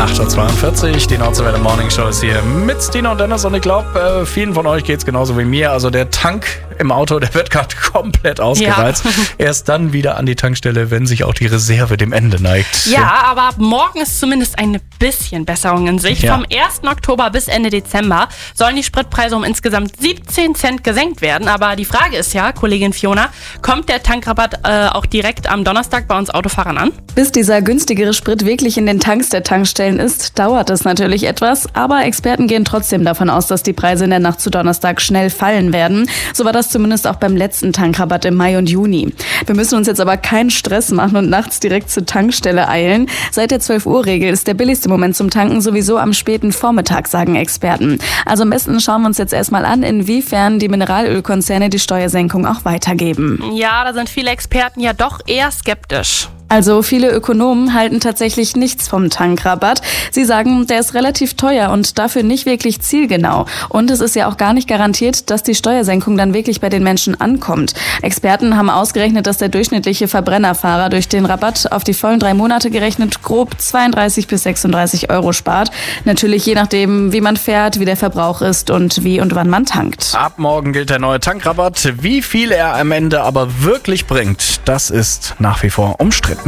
8.42 Uhr, die Nordseewelle Morning Show ist hier mit Stina und Dennis und ich glaube, vielen von euch geht's genauso wie mir. Also der Tank im Auto, der wird gerade komplett ausgereizt. Ja. Erst dann wieder an die Tankstelle, wenn sich auch die Reserve dem Ende neigt. Ja, aber ab morgen ist zumindest ein bisschen Besserung in Sicht. Ja. Vom 1. Oktober bis Ende Dezember sollen die Spritpreise um insgesamt 17 Cent gesenkt werden. Aber die Frage ist ja, Kollegin Fiona, kommt der Tankrabatt auch direkt am Donnerstag bei uns Autofahrern an? Bis dieser günstigere Sprit wirklich in den Tanks der Tankstellen ist, dauert es natürlich etwas. Aber Experten gehen trotzdem davon aus, dass die Preise in der Nacht zu Donnerstag schnell fallen werden. So war das zumindest auch beim letzten Tankrabatt im Mai und Juni. Wir müssen uns jetzt aber keinen Stress machen und nachts direkt zur Tankstelle eilen. Seit der 12-Uhr-Regel ist der billigste Moment zum Tanken sowieso am späten Vormittag, sagen Experten. Also am besten schauen wir uns jetzt erstmal an, inwiefern die Mineralölkonzerne die Steuersenkung auch weitergeben. Ja, da sind viele Experten ja doch eher skeptisch. Also viele Ökonomen halten tatsächlich nichts vom Tankrabatt. Sie sagen, der ist relativ teuer und dafür nicht wirklich zielgenau. Und es ist ja auch gar nicht garantiert, dass die Steuersenkung dann wirklich bei den Menschen ankommt. Experten haben ausgerechnet, dass der durchschnittliche Verbrennerfahrer durch den Rabatt auf die vollen 3 Monate gerechnet grob 32 bis 36 Euro spart. Natürlich je nachdem, wie man fährt, wie der Verbrauch ist und wie und wann man tankt. Ab morgen gilt der neue Tankrabatt. Wie viel er am Ende aber wirklich bringt, das ist nach wie vor umstritten.